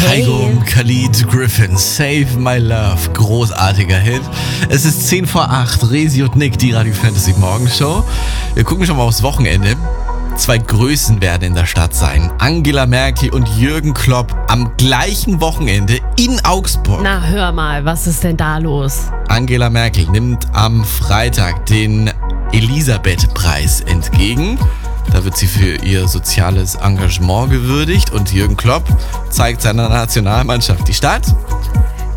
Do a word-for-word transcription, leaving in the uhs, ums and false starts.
Kygo, Khalid, Griffin, Save My Love, großartiger Hit. Es ist zehn vor acht, Resi und Nick, die Radio Fantasy Morgenshow. Wir gucken schon mal aufs Wochenende. Zwei Größen werden in der Stadt sein. Angela Merkel und Jürgen Klopp am gleichen Wochenende in Augsburg. Na, hör mal, was ist denn da los? Angela Merkel nimmt am Freitag den Elisabeth-Preis entgegen. Da wird sie für ihr soziales Engagement gewürdigt und Jürgen Klopp zeigt seiner Nationalmannschaft die Stadt